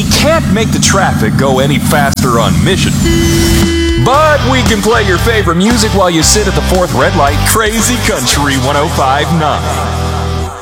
We can't make the traffic go any faster on mission. But we can play your favorite music while you sit at the fourth red light. Crazy Country 105.9.